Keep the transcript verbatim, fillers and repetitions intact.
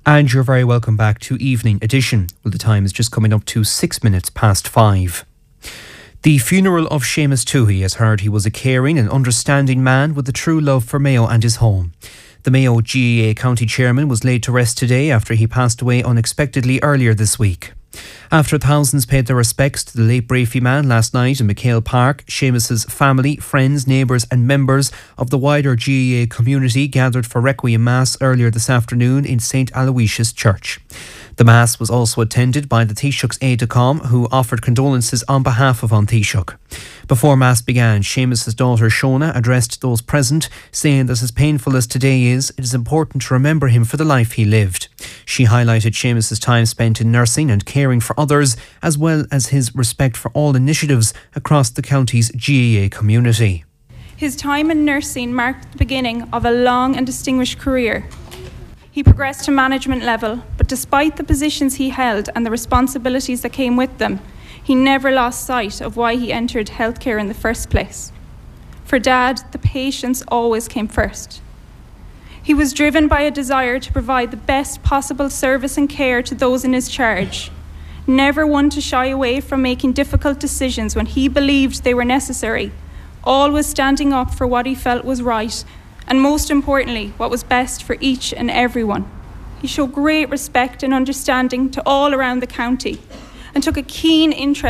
And you're very welcome back to Evening Edition. Well, the time is just coming up to six minutes past five. The funeral of Seamus Toohey has heard he was a caring and understanding man with a true love for Mayo and his home. The Mayo G A A County Chairman was laid to rest today after he passed away unexpectedly earlier this week. After thousands paid their respects to the late Brafey man last night in McHale Park, Seamus's family, friends, neighbours and members of the wider G A A community gathered for Requiem Mass earlier this afternoon in Saint Aloysius Church. The Mass was also attended by the Taoiseach's aide de camp, who offered condolences on behalf of An Taoiseach. Before Mass began, Seamus's daughter Shona addressed those present, saying that as painful as today is, it is important to remember him for the life he lived. She highlighted Seamus's time spent in nursing and caring for others, as well as his respect for all initiatives across the county's G A A community. His time in nursing marked the beginning of a long and distinguished career. He progressed to management level, but despite the positions he held and the responsibilities that came with them, he never lost sight of why he entered healthcare in the first place. For Dad, the patients always came first. He was driven by a desire to provide the best possible service and care to those in his charge, never one to shy away from making difficult decisions when he believed they were necessary, always standing up for what he felt was right, and most importantly, what was best for each and everyone. He showed great respect and understanding to all around the county and took a keen interest